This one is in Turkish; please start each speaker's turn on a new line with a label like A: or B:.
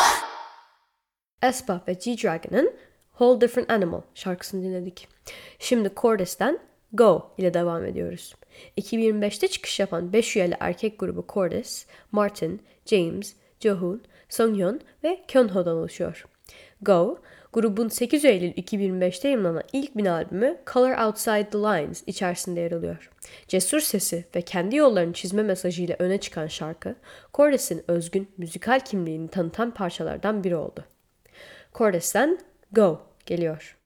A: aespa ve G-Dragon'ın Whole Different Animal şarkısını dinledik. Şimdi Cordes'ten Go ile devam ediyoruz. 2025'te çıkış yapan 5 üyeli erkek grubu Cordes, Martin, James, Johoon, Sunghyun ve Kyunho'dan oluşuyor. Go, grubun 8 Eylül 2025'te yayınlanan ilk mini albümü Color Outside the Lines içerisinde yer alıyor. Cesur sesi ve kendi yollarını çizme mesajıyla öne çıkan şarkı, Cordes'in özgün müzikal kimliğini tanıtan parçalardan biri oldu. Cordes'ten Go geliyor.